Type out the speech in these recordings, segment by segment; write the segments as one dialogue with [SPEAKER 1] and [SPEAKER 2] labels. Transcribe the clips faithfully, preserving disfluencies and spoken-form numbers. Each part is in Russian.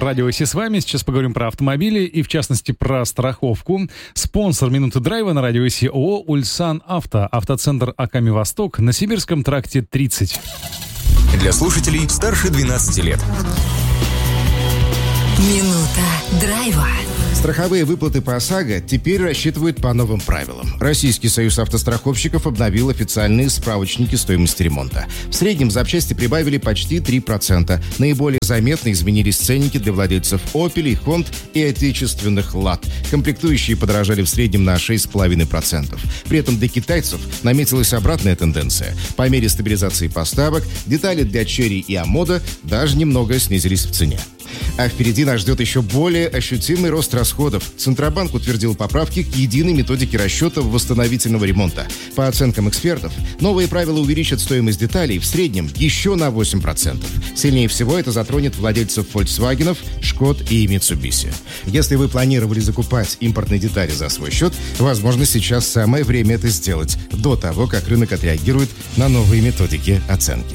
[SPEAKER 1] Радио Си с вами. Сейчас поговорим про автомобили и, в частности, про страховку. Спонсор «Минуты драйва» на Радио Си ООО «Ульсан Авто». Автоцентр Аками Восток на Сибирском тракте тридцать.
[SPEAKER 2] Для слушателей старше двенадцати лет.
[SPEAKER 3] Минута драйва.
[SPEAKER 4] Страховые выплаты по ОСАГО теперь рассчитывают по новым правилам. Российский союз автостраховщиков обновил официальные справочники стоимости ремонта. В среднем запчасти прибавили почти три процента. Наиболее заметно изменились ценники для владельцев «Опелей», «Хонд» и отечественных «Лад». Комплектующие подорожали в среднем на шесть целых пять десятых процента. При этом для китайцев наметилась обратная тенденция. По мере стабилизации поставок детали для «Черри» и «Амода» даже немного снизились в цене. А впереди нас ждет еще более ощутимый рост расходов. Центробанк утвердил поправки к единой методике расчета восстановительного ремонта. По оценкам экспертов, новые правила увеличат стоимость деталей в среднем еще на восемь процентов. Сильнее всего это затронет владельцев Volkswagen, Шкод и Mitsubishi. Если вы планировали закупать импортные детали за свой счет, возможно, сейчас самое время это сделать, до того, как рынок отреагирует на новые методики оценки.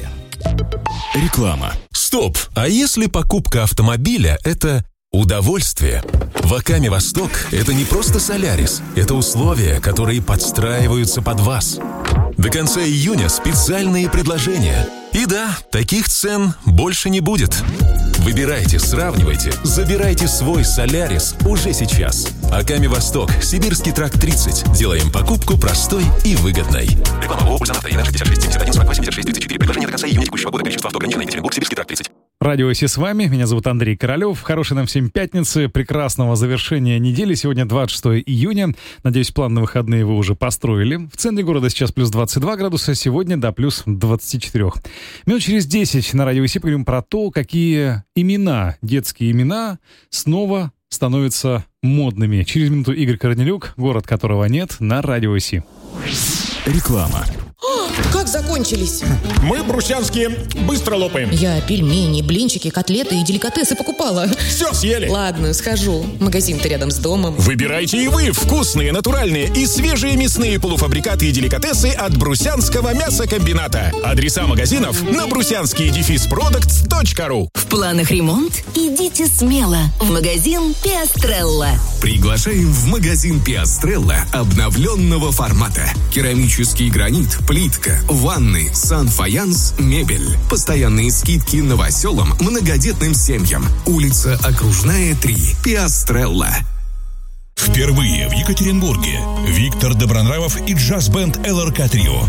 [SPEAKER 5] Реклама. Стоп! А если покупка автомобиля – это удовольствие? В Аками Восток это не просто Солярис, это условия, которые подстраиваются под вас. До конца июня специальные предложения. И да, таких цен больше не будет. Выбирайте, сравнивайте, забирайте свой Солярис уже сейчас. Аками Восток, Сибирский тракт тридцать. Делаем покупку простой и выгодной. Реклама ООО «Ульсан Авто». шестьдесят шесть семьдесят один сорок восемь шесть тридцать четыре. Предложение до конца июня текущего года. Количество авто ограничено. Екатеринбург, Сибирский тракт тридцать.
[SPEAKER 1] Радио Си с вами. Меня зовут Андрей Королев. Хорошей нам всем пятницы, прекрасного завершения недели. Сегодня двадцать шестого июня. Надеюсь, план на выходные вы уже построили. В центре города сейчас плюс двадцать два градуса, сегодня до плюс двадцать четыре. Минут через десять на Радио Си поговорим про то, какие имена, детские имена, снова становятся модными. Через минуту Игорь Корнелюк, город которого нет, на Радио Си.
[SPEAKER 5] Реклама.
[SPEAKER 6] Как закончились?
[SPEAKER 7] Мы брусянские быстро лопаем.
[SPEAKER 6] Я пельмени, блинчики, котлеты и деликатесы покупала.
[SPEAKER 7] Все съели.
[SPEAKER 6] Ладно, схожу. Магазин-то рядом с домом.
[SPEAKER 7] Выбирайте и вы вкусные, натуральные и свежие мясные полуфабрикаты и деликатесы от Брусянского мясокомбината. Адреса магазинов на брусянские дефис продуктс точка ру.
[SPEAKER 3] В планах ремонт? Идите смело в магазин Пиастрелла.
[SPEAKER 2] Приглашаем в магазин Пиастрелла обновленного формата. Керамический гранит, плитка, ванны, сан-фаянс, мебель. Постоянные скидки новоселам, многодетным семьям. Улица Окружная, три. Пиастрелла.
[SPEAKER 8] Впервые в Екатеринбурге Виктор Добронравов и джаз-бенд эл эр ка Трио.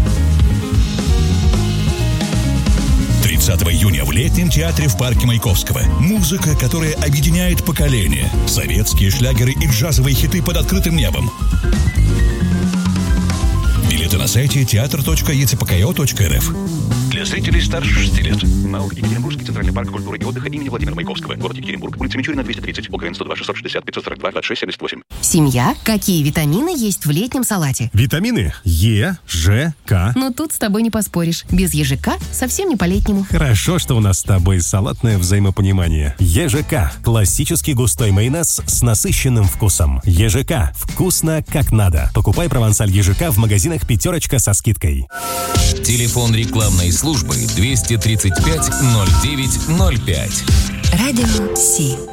[SPEAKER 8] тридцатого июня в Летнем театре в парке Маяковского. Музыка, которая объединяет поколения. Советские шлягеры и джазовые хиты под открытым небом. Билеты на сайте театр точка е цэ пэ ка о точка эр эф.
[SPEAKER 9] Для зрителей старше шести лет. МАУ Екатеринбургский центральный парк культуры и отдыха имени Владимира Маяковского. Город Екатеринбург. Улица Мичурина, двести тридцать. ОКН сто два шестьсот шестьдесят пятьсот сорок два двадцать шесть семьдесят восемь.
[SPEAKER 3] Семья? Какие витамины есть в летнем салате?
[SPEAKER 10] Витамины Е, Ж, К.
[SPEAKER 3] Но тут с тобой не поспоришь. Без ежика совсем не по-летнему.
[SPEAKER 10] Хорошо, что у нас с тобой салатное взаимопонимание. Е Ж К. Классический густой майонез с насыщенным вкусом. Е Ж К. Вкусно как надо. Покупай провансаль Е Ж К в магазинах «Пятерочка» со скидкой.
[SPEAKER 2] Телефон рекламной службы двести тридцать пять ноль девять ноль пять.
[SPEAKER 3] Радио Си.